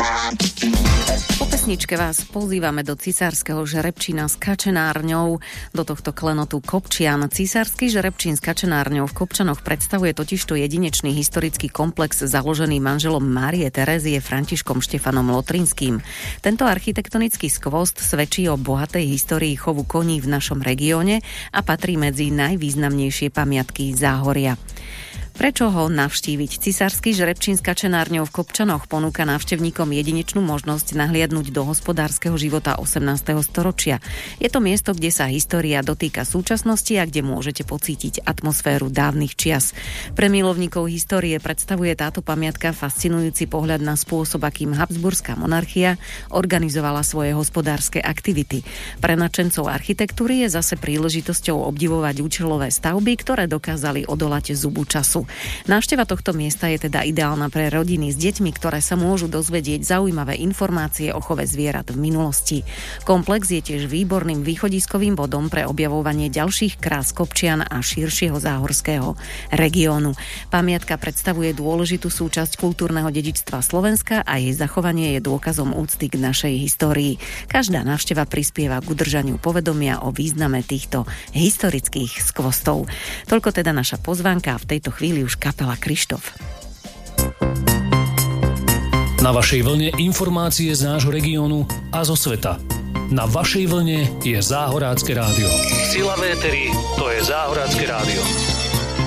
Po pesničke vás pozývame do cisárskeho žrebčína s kačenárňou, do tohto klenotu Kopčian. Cisársky žrebčín s kačenárňou v Kopčanoch predstavuje totižto jedinečný historický komplex založený manželom Márie Terézie Františkom Štefanom Lotrinským. Tento architektonický skvost svedčí o bohatej histórii chovu koní v našom regióne a patrí medzi najvýznamnejšie pamiatky Záhoria. Prečo ho navštíviť? Cisársky žrebčín s kačenárňou v Kopčanoch ponúka návštevníkom jedinečnú možnosť nahliadnúť do hospodárskeho života 18. storočia. Je to miesto, kde sa história dotýka súčasnosti a kde môžete pocítiť atmosféru dávnych čias. Pre milovníkov histórie predstavuje táto pamiatka fascinujúci pohľad na spôsob, akým Habsburská monarchia organizovala svoje hospodárske aktivity. Pre nadšencov architektúry je zase príležitosťou obdivovať účelové stavby, ktoré dokázali odolať zubu času. Návšteva tohto miesta je teda ideálna pre rodiny s deťmi, ktoré sa môžu dozvedieť zaujímavé informácie o chove zvierat v minulosti. Komplex je tiež výborným východiskovým bodom pre objavovanie ďalších krás Kopčian a širšieho záhorského regiónu. Pamiatka predstavuje dôležitú súčasť kultúrneho dedičstva Slovenska a jej zachovanie je dôkazom úcty k našej histórii. Každá návšteva prispieva k udržaniu povedomia o význame týchto historických skvostov. Toľko teda naša pozvánka, v tejto chvíli už kapela Krištof. Na vašej vlne informácie z nášho regiónu a zo sveta. Na vašej vlne je Záhorácké rádio. Sila v éteri, to je Záhorácké rádio.